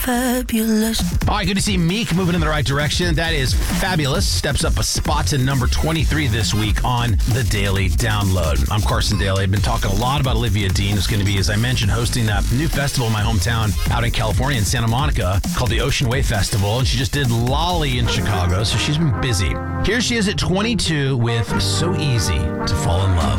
fabulous. All right, good to see Meek moving in the right direction. That is fabulous. Steps up a spot to number 23 this week on the Daily Download. I'm Carson Daly. I've been talking a lot about Olivia Dean, who's going to be, as I mentioned, hosting that new festival in my hometown out in California in Santa Monica called the Ocean Way Festival. And she just did Lolly in Chicago, so she's been busy. Here she is at 22 with So Easy to Fall in Love.